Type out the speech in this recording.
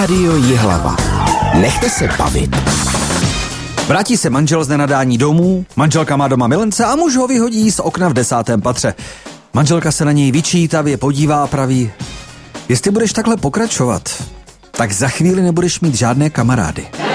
Rádio Jihlava. Nechte se bavit. Vrátí se manžel z nenadání domů, manželka má doma milence a muž ho vyhodí z okna v 10. patře. Manželka se na něj vyčítavě podívá a praví: jestli budeš takhle pokračovat, tak za chvíli nebudeš mít žádné kamarády.